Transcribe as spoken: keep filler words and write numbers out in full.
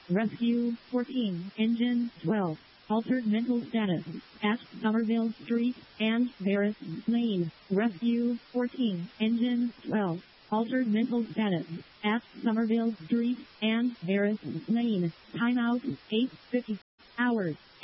Rescue fourteen, Engine twelve. Altered mental status at Somerville Street and Varus Lane. Rescue fourteen, Engine twelve. Altered mental status at Somerville Street and Varus Lane. Timeout eight fifty. Hours.